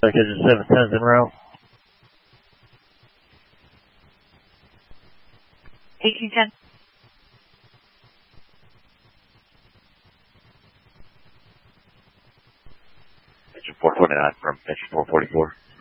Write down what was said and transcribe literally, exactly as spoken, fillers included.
Kitchen seven tens en route. eighteen ten. Engine four twenty-nine from engine four forty-four.